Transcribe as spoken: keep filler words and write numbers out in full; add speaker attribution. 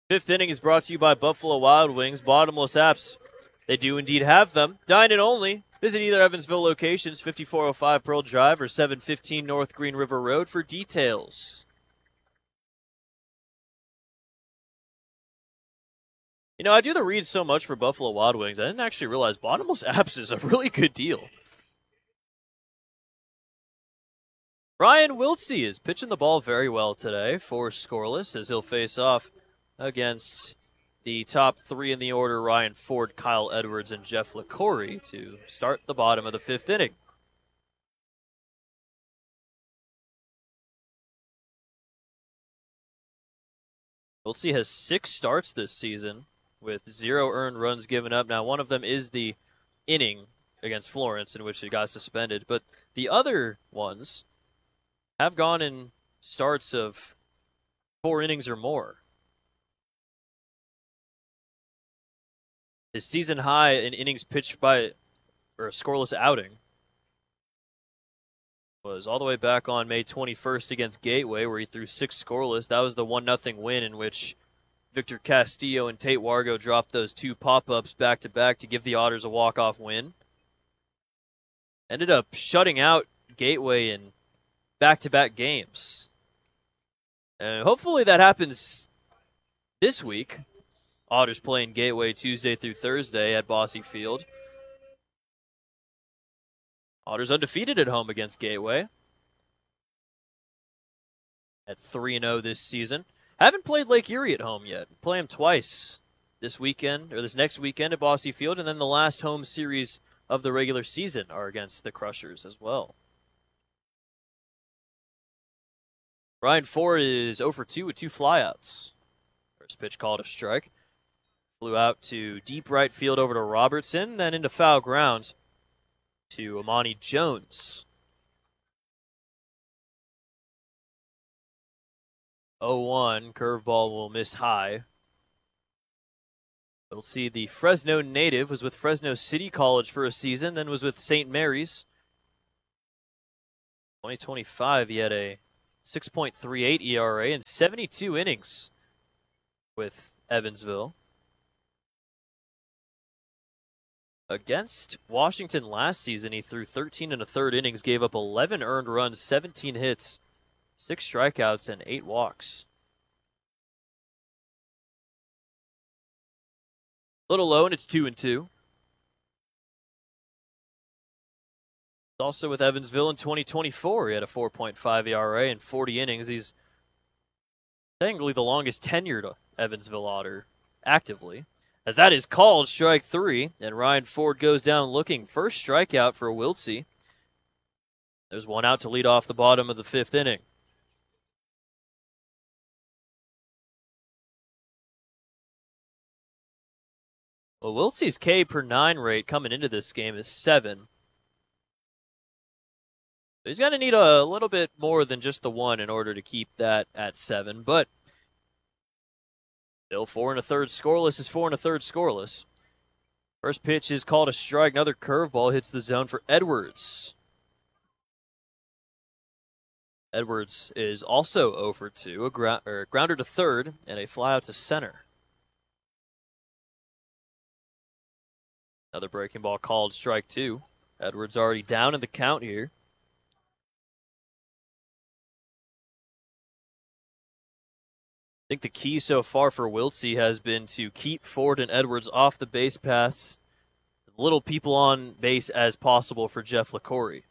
Speaker 1: Fifth inning is brought to you by Buffalo Wild Wings. Bottomless apps. They do indeed have them. Dine in only. Visit either Evansville locations, fifty-four oh five Pearl Drive or seven fifteen North Green River Road for details. You know, I do the reads so much for Buffalo Wild Wings, I didn't actually realize Bottomless apps is a really good deal. Ryan Wiltsey is pitching the ball very well today for scoreless as he'll face off against the top three in the order, Ryan Ford, Kyle Edwards, and Jeff LaCorey, to start the bottom of the fifth inning. Wiltsey has six starts this season with zero earned runs given up. Now, one of them is the inning against Florence in which he got suspended, but the other ones have gone in starts of four innings or more. His season high in innings pitched by, or a scoreless outing, was all the way back on May twenty-first against Gateway, where he threw six scoreless. That was the one nothing win in which Victor Castillo and Tate Wargo dropped those two pop-ups back-to-back to give the Otters a walk-off win. Ended up shutting out Gateway in back-to-back games. And hopefully that happens this week. Otters playing Gateway Tuesday through Thursday at Bosse Field. Otters undefeated at home against Gateway. At three and oh this season. Haven't played Lake Erie at home yet. Play them twice this weekend, or this next weekend at Bosse Field, and then the last home series of the regular season are against the Crushers as well. Ryan Ford is oh for two with two flyouts. First pitch called a strike. Flew out to deep right field over to Robertson, then into foul ground to Amani Jones. oh one, curveball will miss high. We'll see the Fresno native was with Fresno City College for a season, then was with Saint Mary's. twenty twenty-five, he had a six point three eight E R A and seventy-two innings with Evansville. Against Washington last season, he threw thirteen and a third innings, gave up eleven earned runs, seventeen hits, six strikeouts, and eight walks. Little low, and it's two and two. Also with Evansville in twenty twenty-four, he had a four point five E R A and forty innings. He's technically the longest tenured Evansville Otter actively. As that is called strike three, and Ryan Ford goes down looking. First strikeout for Wiltsey. There's one out to lead off the bottom of the fifth inning. Well, Wiltsey's K per nine rate coming into this game is seven. So he's going to need a little bit more than just the one in order to keep that at seven, but still four and a third scoreless is four and a third scoreless. First pitch is called a strike. Another curveball hits the zone for Edwards. Edwards is also oh for two, a gro- or grounder to third and a fly out to center. Another breaking ball called strike two. Edwards already down in the count here. I think the key so far for Wiltsey has been to keep Ford and Edwards off the base paths, as little people on base as possible for Jeff LaCorey.